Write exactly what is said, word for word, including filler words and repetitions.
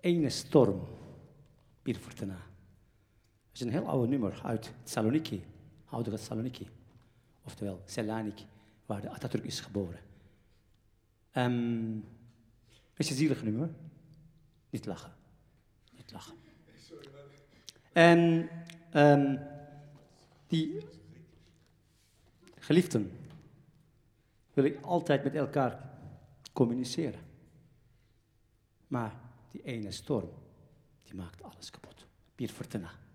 ene storm. Bir fırtına. Dat is een heel oude nummer uit Thessaloniki, oude Thessaloniki. Oftewel Selanik, waar de Atatürk is geboren. Um, is een zielig nummer. Niet lachen. Niet lachen. En um, die geliefden willen altijd met elkaar communiceren. Maar die ene storm, die maakt alles kapot. Bir fırtına.